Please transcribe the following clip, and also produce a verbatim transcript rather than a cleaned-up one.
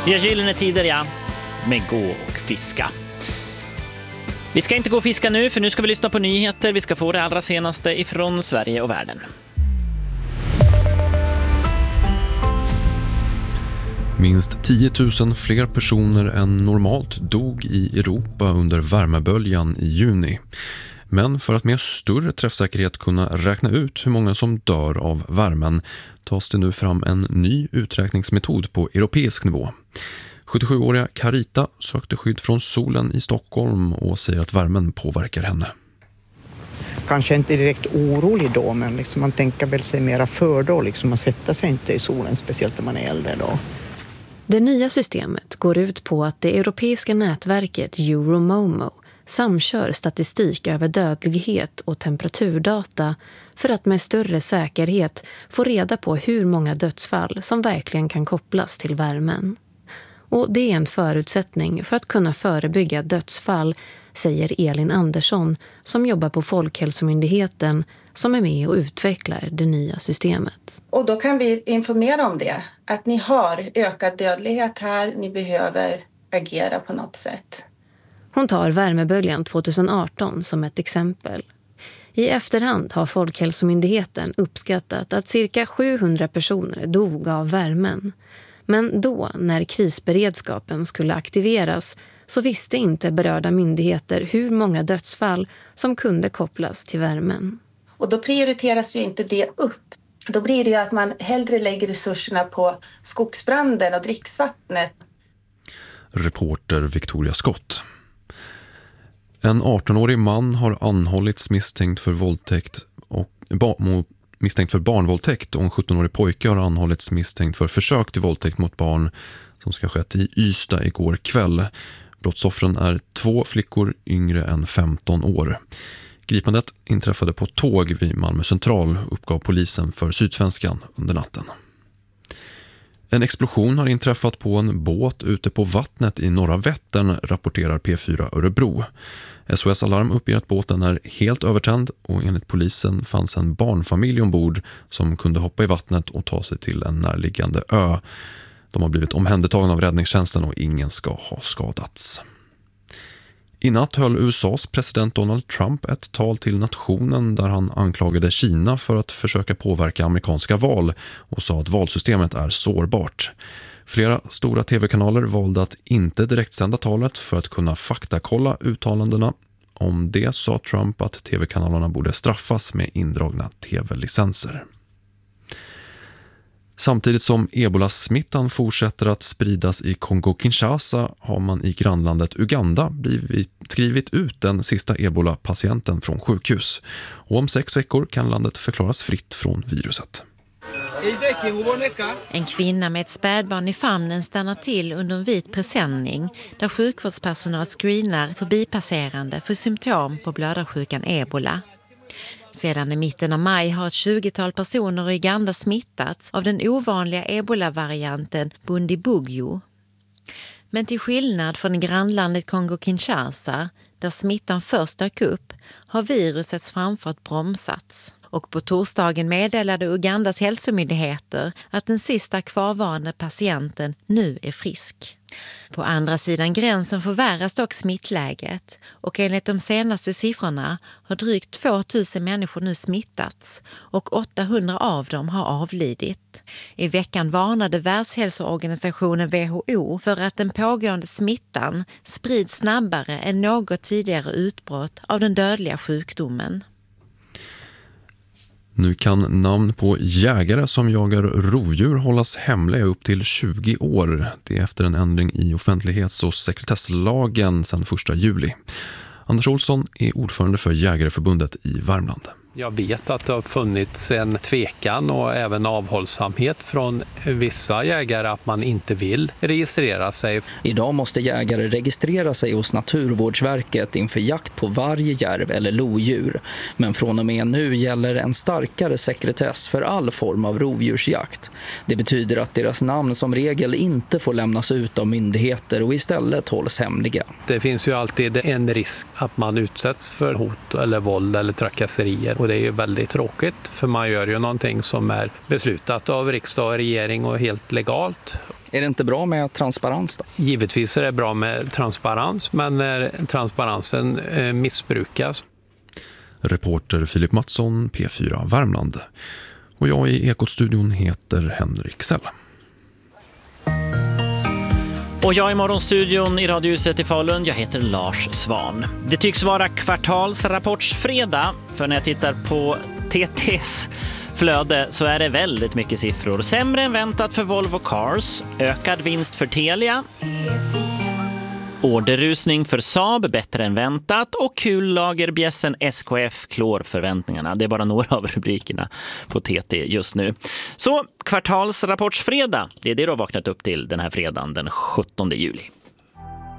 Vi har gyllene tider, ja, med gå och fiska. Vi ska inte gå och fiska nu, för nu ska vi lyssna på nyheter. Vi ska få det allra senaste ifrån Sverige och världen. Minst tio tusen fler personer än normalt dog i Europa under värmeböljan i juni. Men för att med större träffsäkerhet kunna räkna ut hur många som dör av värmen tas det nu fram en ny uträkningsmetod på europeisk nivå. sjuttiosjuåriga Carita sökte skydd från solen i Stockholm och säger att värmen påverkar henne. Kanske inte direkt orolig då, men liksom man tänker väl sig mera för då. Liksom man sätter sig inte i solen, speciellt när man är äldre då. Det nya systemet går ut på att det europeiska nätverket Euromomo samkör statistik över dödlighet och temperaturdata för att med större säkerhet få reda på hur många dödsfall som verkligen kan kopplas till värmen. Och det är en förutsättning för att kunna förebygga dödsfall, säger Elin Andersson som jobbar på Folkhälsomyndigheten som är med och utvecklar det nya systemet. Och då kan vi informera om det, att ni har ökad dödlighet här, ni behöver agera på något sätt. Hon tar värmeböljan tjugoarton som ett exempel. I efterhand har Folkhälsomyndigheten uppskattat att cirka sjuhundra personer dog av värmen. Men då, när krisberedskapen skulle aktiveras, så visste inte berörda myndigheter hur många dödsfall som kunde kopplas till värmen. Och då prioriteras ju inte det upp. Då blir det ju att man hellre lägger resurserna på skogsbranden och dricksvattnet. Reporter Victoria Scott. En arton-årig man har anhållits misstänkt för våldtäkt och ba- misstänkt för barnvåldtäkt och en sjutton-årig pojke har anhållits misstänkt för försök till våldtäkt mot barn som ska ha skett i Ystad igår kväll. Brottsoffren är två flickor yngre än femton år. Gripandet inträffade på tåg vid Malmö central, uppgav polisen för Sydsvenskan under natten. En explosion har inträffat på en båt ute på vattnet i norra Vättern, rapporterar P fyra Örebro. S O S Alarm uppger att båten är helt övertänd och enligt polisen fanns en barnfamilj ombord som kunde hoppa i vattnet och ta sig till en närliggande ö. De har blivit omhändertagna av räddningstjänsten och ingen ska ha skadats. I natt höll U S A:s president Donald Trump ett tal till nationen där han anklagade Kina för att försöka påverka amerikanska val och sa att valsystemet är sårbart. Flera stora tv-kanaler valde att inte direkt sända talet för att kunna faktakolla uttalandena. Om det sa Trump att tv-kanalerna borde straffas med indragna tv-licenser. Samtidigt som ebola-smittan fortsätter att spridas i Kongo-Kinshasa har man i grannlandet Uganda blivit, skrivit ut den sista ebola-patienten från sjukhus. Och om sex veckor kan landet förklaras fritt från viruset. En kvinna med ett spädbarn i famnen stannar till under en vit presenning där sjukvårdspersonal screenar förbipasserande för symptom på blödarsjukan ebola. Sedan i mitten av maj har ett tjugotal personer i Uganda smittats av den ovanliga ebola-varianten Bundibugyo. Men till skillnad från grannlandet Kongo-Kinshasa, där smittan först dök upp, har virusets framfart bromsats. Och på torsdagen meddelade Ugandas hälsomyndigheter att den sista kvarvarande patienten nu är frisk. På andra sidan gränsen förvärras dock smittläget och enligt de senaste siffrorna har drygt tvåtusen människor nu smittats och åttahundra av dem har avlidit. I veckan varnade Världshälsoorganisationen W H O för att den pågående smittan sprids snabbare än något tidigare utbrott av den dödliga sjukdomen. Nu kan namn på jägare som jagar rovdjur hållas hemliga upp till tjugo år. Det är efter en ändring i offentlighets- och sekretesslagen sedan första juli. Anders Olsson är ordförande för Jägareförbundet i Värmland. Jag vet att det har funnits en tvekan och även avhållsamhet från vissa jägare att man inte vill registrera sig. Idag måste jägare registrera sig hos Naturvårdsverket inför jakt på varje järv eller lodjur. Men från och med nu gäller en starkare sekretess för all form av rovdjursjakt. Det betyder att deras namn som regel inte får lämnas ut av myndigheter och istället hålls hemliga. Det finns ju alltid en risk att man utsätts för hot eller våld eller trakasserier. Och det är ju väldigt tråkigt för man gör ju någonting som är beslutat av riksdag och regering och helt legalt. Är det inte bra med transparens då? Givetvis är det bra med transparens, men när transparensen eh, missbrukas. Reporter Filip Mattsson, P fyra Värmland. Och jag i Ekot-studion heter Henrik Sell. Och jag i morgonstudion i Radiohuset i Falun, jag heter Lars Svan. Det tycks vara kvartalsrapportsfredag, för när jag tittar på T T:s flöde så är det väldigt mycket siffror. Sämre än väntat för Volvo Cars, ökad vinst för Telia, orderrusning för Saab, bättre än väntat, och kullagerbjässen S K F klår förväntningarna. Det är bara några av rubrikerna på T T just nu. Så kvartalsrapportsfredag, det är det du har vaknat upp till den här fredagen den sjuttonde juli.